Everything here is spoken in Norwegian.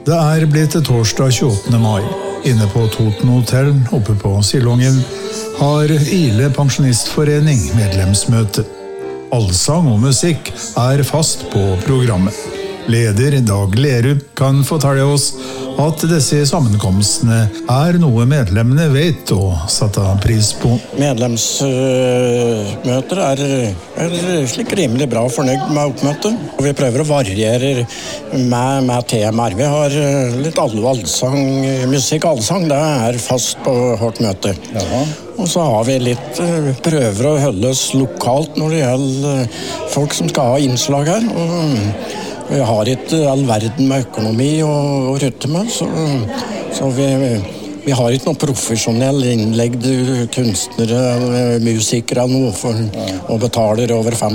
Det blitt torsdag 28. mai. Inne på Toten Hotel, oppe på Silongen, har Ile Pensjonistforening medlemsmøte. Allsang og musikk fast på programmet. Leder Dag Lerud kan fortelle oss at disse sammenkomstene noe medlemmene vet og setter pris på. Medlemsmøter slik rimelig bra fornøyd med oppmøtet. Vi prøver å variere med temaer. Vi har litt allsang, musikk allsang, det fast på vårt møte. Jaha. Og så har vi litt prøver å holde oss lokalt når det gjelder folk som skal ha innslag her. Og vi har ikke all verden med økonomi og rytme, så vi har ikke noen profesjonell innlegg, kunstnere, musikere eller noe, og betaler over 5